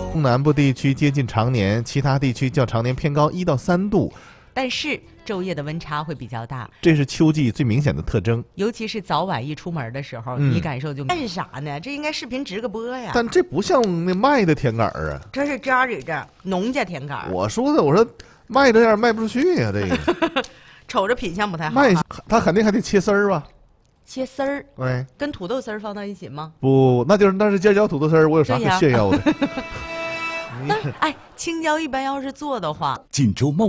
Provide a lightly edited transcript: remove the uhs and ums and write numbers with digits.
东南部地区接近常年，其他地区较常年偏高1到3度。 但是昼夜的温差会比较大， 这是秋季最明显的特征。 尤其是早晚一出门的时候，你感受就干啥呢？这应该视频直个播呀。 但这不像那卖的甜杆儿啊， 这是家里的农家甜杆。 我说卖这样卖不出去呀，这个瞅着品相不太好。 卖他肯定还得切丝儿吧？ 切丝儿， 哎， 跟土豆丝儿放到一起吗？ 不，那是尖椒土豆丝儿，我有啥可炫耀的？ 那青椒一般要是做的话， 锦州贸